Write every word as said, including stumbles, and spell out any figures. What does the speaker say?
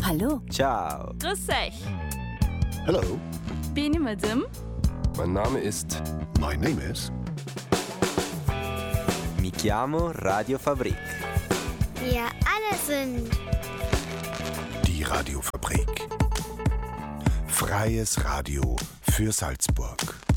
Hallo. Ciao. Grüß euch. Hello. Bin ich Madame? Mein Name ist... My name is... Mi chiamo Radio Fabrik. Wir alle sind... Die Radiofabrik. Freies Radio für Salzburg.